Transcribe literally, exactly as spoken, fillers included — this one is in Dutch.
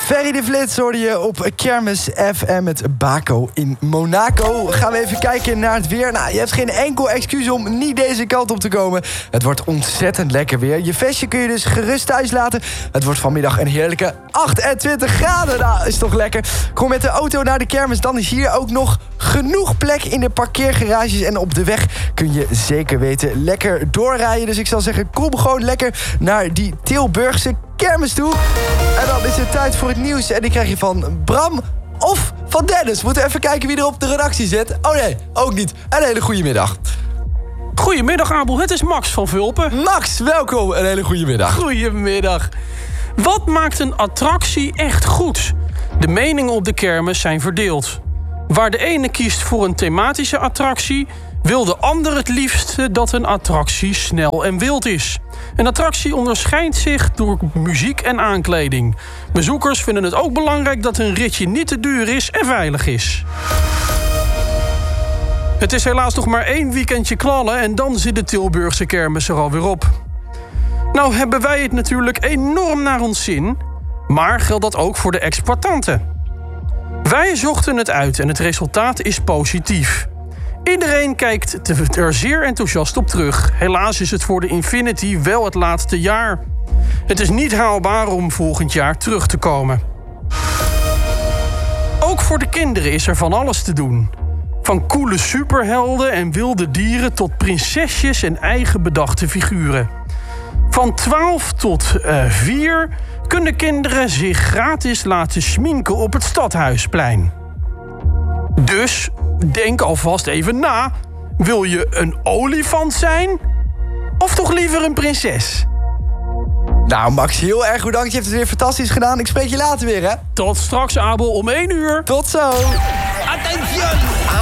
Ferry de Flits hoorde je op Kermis F M met Baco in Monaco. Gaan we even kijken naar het weer. Nou, je hebt geen enkel excuus om niet deze kant op te komen. Het wordt ontzettend lekker weer. Je vestje kun je dus gerust thuis laten. Het wordt vanmiddag een heerlijke achtentwintig graden. Nou, is toch lekker. Kom met de auto naar de kermis, dan is hier ook nog genoeg plek in de parkeergarages. En op de weg kun je zeker weten lekker doorrijden. Dus ik zal zeggen, kom gewoon lekker naar die Tilburgse kermis toe. En dan is het tijd voor het nieuws. En die krijg je van Bram of van Dennis. We moeten even kijken wie er op de redactie zit. Oh nee, ook niet. Een hele goede middag. Goedemiddag, Abel. Het is Max van Vulpen. Max, welkom. Een hele goede middag. Goedemiddag. Wat maakt een attractie echt goed? De meningen op de kermis zijn verdeeld. Waar de ene kiest voor een thematische attractie, wil de ander het liefst dat een attractie snel en wild is. Een attractie onderscheidt zich door muziek en aankleding. Bezoekers vinden het ook belangrijk dat een ritje niet te duur is en veilig is. Het is helaas nog maar één weekendje knallen en dan zit de Tilburgse kermis er alweer op. Nou hebben wij het natuurlijk enorm naar ons zin, maar geldt dat ook voor de exploitanten? Wij zochten het uit en het resultaat is positief. Iedereen kijkt er zeer enthousiast op terug. Helaas is het voor de Infinity wel het laatste jaar. Het is niet haalbaar om volgend jaar terug te komen. Ook voor de kinderen is er van alles te doen. Van coole superhelden en wilde dieren tot prinsesjes en eigen bedachte figuren. Van twaalf tot vier kunnen kinderen zich gratis laten schminken op het Stadhuisplein. Dus denk alvast even na. Wil je een olifant zijn? Of toch liever een prinses? Nou, Max, heel erg bedankt. Je hebt het weer fantastisch gedaan. Ik spreek je later weer, hè? Tot straks, Abel, om één uur. Tot zo. Attention!